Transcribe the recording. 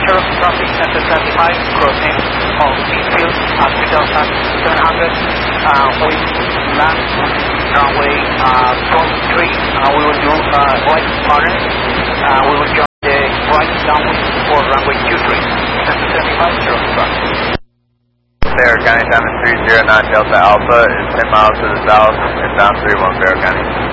Cherokee traffic, center 75, crossing of Greenfield at 3,700. We land runway 23, we will do right corner. We will join the right downwind for runway 23, center 75, Cherokee traffic. Faro County, time is 30, 9 Delta Alpha is 10 miles to the south, and down 31 Faro County.